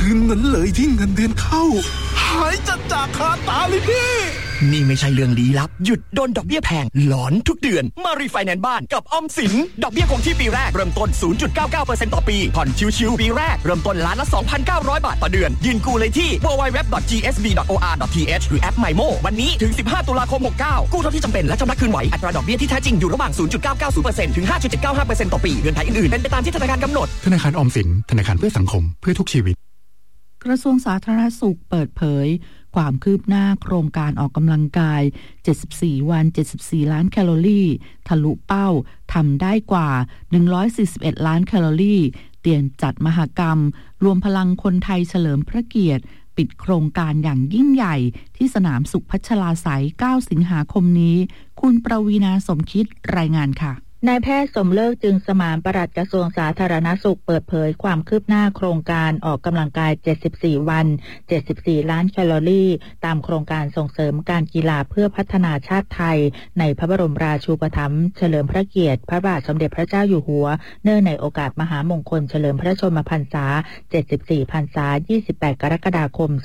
คืนนั้นเลยที่เงินเดือนเข้าหายจากคาตาเลยพี่นี่ไม่ใช่เรื่องลี้ลับหยุดโดนดอกเบี้ยแพงหลอนทุกเดือนมารีไฟแนนซ์บ้านกับออมสินดอกเบี้ยคงที่ปีแรกเริ่มต้น 0.99% ต่อปีผ่อนชิวๆปีแรกเริ่มต้นล้านละ 2,900 บาทต่อเดือนยื่นกู้เลยที่ www.gsb.or.th หรือแอป MyMo วันนี้ถึง15ตุลาคม69กู้เท่าที่จำเป็นและชำระคืนไหวอัตราดอกเบี้ยที่แท้จริงอยู่ระหว่าง 0.990% ถึง 5.795% ต่อปีเงื่อนไขอื่นๆเป็นไปตามที่ธนาคารกำหนดธนาคารออมสินธนาคารเพื่อสังคมเพื่อทุกชีวิตกระทรวงสาธารณสุขเปิดเผยความคืบหน้าโครงการออกกำลังกาย74วัน74ล้านแคลอรี่ทะลุเป้าทำได้กว่า141ล้านแคลอรี่เตรียมจัดมหกรรมรวมพลังคนไทยเฉลิมพระเกียรติปิดโครงการอย่างยิ่งใหญ่ที่สนามสุขพัชราไสย9สิงหาคมนี้คุณประวีณาสมคิดรายงานค่ะนายแพทย์สมเลิกจึงสมานปลัดกระทรวงสาธารณสุขเปิดเผยความคืบหน้าโครงการออกกำลังกาย74วัน74ล้านแคลอรี่ตามโครงการส่งเสริมการกีฬาเพื่อพัฒนาชาติไทยในพระบรมราชูปถัมภ์เฉลิมพระเกียรติพระบาทสมเด็จพระเจ้าอยู่หัวเนื่องในโอกาสมหามงคลเฉลิมพระชนมพรรษา74พรรษา28กรกฎาคม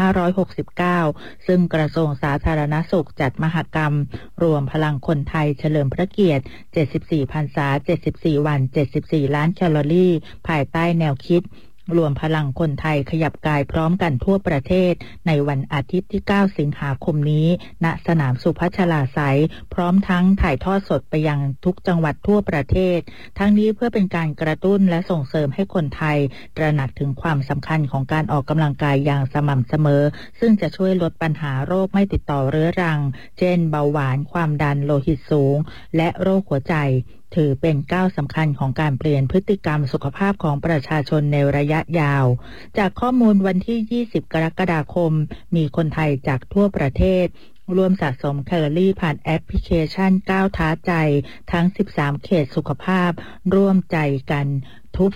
2569ซึ่งกระทรวงสาธารณสุขจัดมหกรรมรวมพลังคนไทยเฉลิมพระเกียรติ74พรรษา74วัน74ล้านแคลอรี่ภายใต้แนวคิดรวมพลังคนไทยขยับกายพร้อมกันทั่วประเทศในวันอาทิตย์ที่9สิงหาคมนี้ณสนามสุพัชราไสยพร้อมทั้งถ่ายทอดสดไปยังทุกจังหวัดทั่วประเทศทั้งนี้เพื่อเป็นการกระตุ้นและส่งเสริมให้คนไทยตระหนักถึงความสำคัญของการออกกำลังกายอย่างสม่ำเสมอซึ่งจะช่วยลดปัญหาโรคไม่ติดต่อเรื้อรังเช่นเบาหวานความดันโลหิตสูงและโรคหัวใจถือเป็นก้าวสำคัญของการเปลี่ยนพฤติกรรมสุขภาพของประชาชนในระยะยาวจากข้อมูลวันที่20กรกฎาคมมีคนไทยจากทั่วประเทศร่วมสะสมแคลอรี่ผ่านแอปพลิเคชันก้าวท้าใจทั้ง13เขตสุขภาพร่วมใจกันทุบ